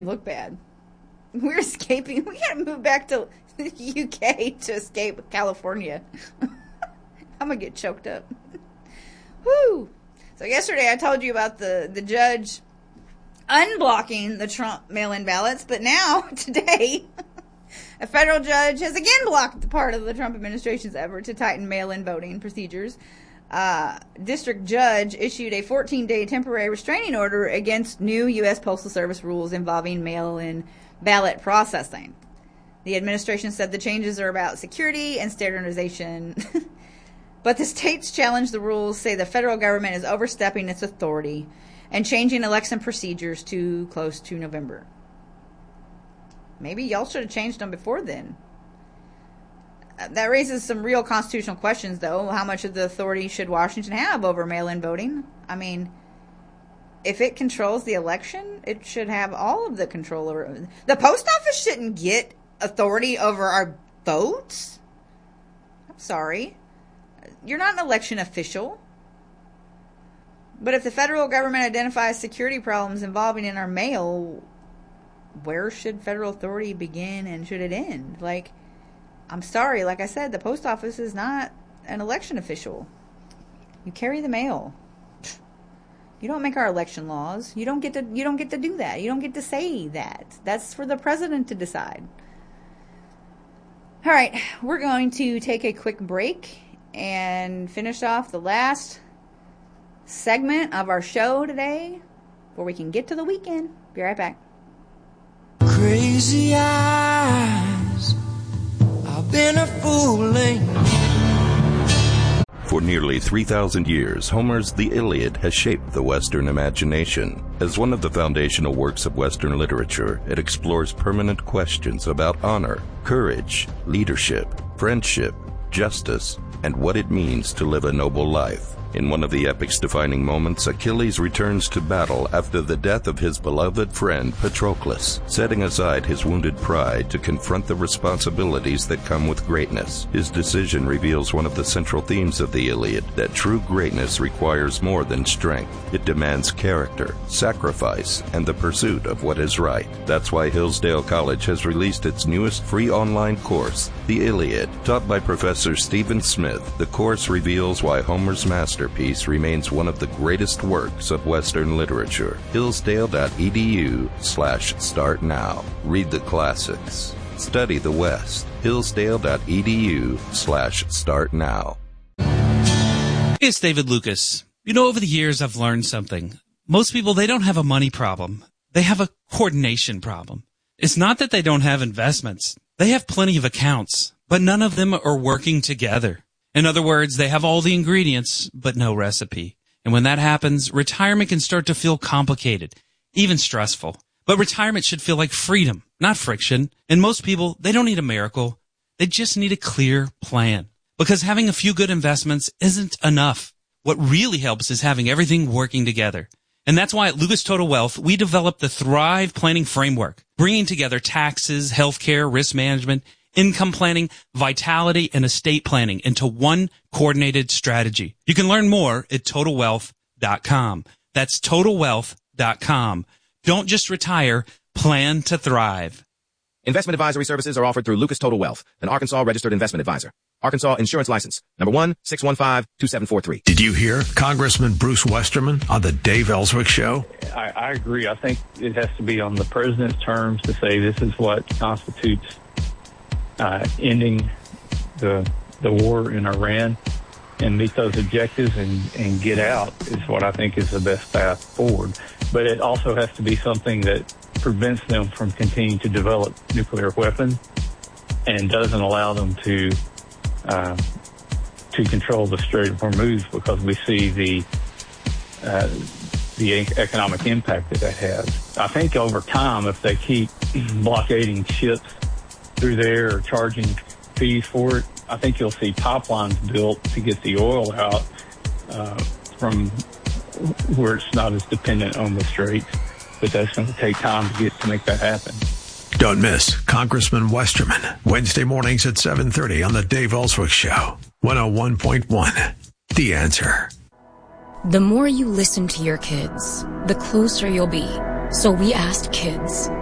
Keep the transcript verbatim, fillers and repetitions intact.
look bad. We're escaping. We gotta move back to the U K to escape California. I'm gonna get choked up. Woo! So yesterday I told you about the, the judge unblocking the Trump mail-in ballots, but now, today, a federal judge has again blocked part of the Trump administration's effort to tighten mail-in voting procedures. Uh, district judge issued a fourteen-day temporary restraining order against new U S Postal Service rules involving mail-in ballot processing. The administration said the changes are about security and standardization, but the states challenge the rules, say the federal government is overstepping its authority and changing election procedures too close to November. Maybe y'all should have changed them before then. That raises some real constitutional questions, though. How much of the authority should Washington have over mail-in voting? I mean, if it controls the election, it should have all of the control over. The post office shouldn't get authority over our votes. I'm sorry. You're not an election official. But if the federal government identifies security problems involving in our mail, where should federal authority begin and should it end? Like, I'm sorry, like I said, the post office is not an election official. You carry the mail. You don't make our election laws. You don't get to you don't get to do that. You don't get to say that. That's for the president to decide. All right, we're going to take a quick break and finish off the last segment of our show today before we can get to the weekend. Be right back. Crazy eyes, I've been a fooling. For nearly three thousand years, Homer's The Iliad has shaped the Western imagination. As one of the foundational works of Western literature, it explores permanent questions about honor, courage, leadership, friendship, justice, and what it means to live a noble life. In one of the epic's defining moments, Achilles returns to battle after the death of his beloved friend Patroclus, setting aside his wounded pride to confront the responsibilities that come with greatness. His decision reveals one of the central themes of the Iliad, that true greatness requires more than strength. It demands character, sacrifice, and the pursuit of what is right. That's why Hillsdale College has released its newest free online course, The Iliad. Taught by Professor Stephen Smith, the course reveals why Homer's master Masterpiece remains one of the greatest works of Western literature. Hillsdale.edu slash start now. Read the classics. Study the West. Hillsdale.edu slash start now. It's David Lucas. You know, over the years, I've learned something. Most people, they don't have a money problem. They have a coordination problem. It's not that they don't have investments. They have plenty of accounts, but none of them are working together. In other words, they have all the ingredients, but no recipe. And when that happens, retirement can start to feel complicated, even stressful. But retirement should feel like freedom, not friction. And most people, they don't need a miracle. They just need a clear plan. Because having a few good investments isn't enough. What really helps is having everything working together. And that's why at Lucas Total Wealth, we developed the Thrive Planning Framework, bringing together taxes, healthcare, risk management, income planning, vitality, and estate planning into one coordinated strategy. You can learn more at total wealth dot com. That's total wealth dot com. Don't just retire, plan to thrive. Investment advisory services are offered through Lucas Total Wealth, an Arkansas registered investment advisor. Arkansas Insurance License, number one six one five two seven four three. Did you hear Congressman Bruce Westerman on the Dave Ellswick Show? I, I agree. I think it has to be on the president's terms to say this is what constitutes Uh, ending the the war in Iran and meet those objectives and, and get out is what I think is the best path forward. But it also has to be something that prevents them from continuing to develop nuclear weapons and doesn't allow them to uh, to control the Strait of Hormuz, because we see the uh, the economic impact that that has. I think over time, if they keep blockading ships through there or charging fees for it, I think you'll see pipelines built to get the oil out uh, from where it's not as dependent on the straits. But that's going to take time to get to make that happen. Don't miss Congressman Westerman, Wednesday mornings at seven thirty on the Dave Ellswick Show, one oh one point one. The Answer. The more you listen to your kids, the closer you'll be. So we asked kids,